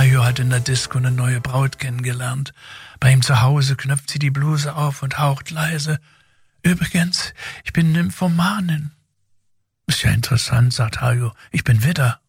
Hajo hat in der Disco eine neue Braut kennengelernt. Bei ihm zu Hause knöpft sie die Bluse auf und haucht leise: Übrigens, ich bin Nymphomanin. Ist ja interessant, sagt Hajo. Ich bin Widder.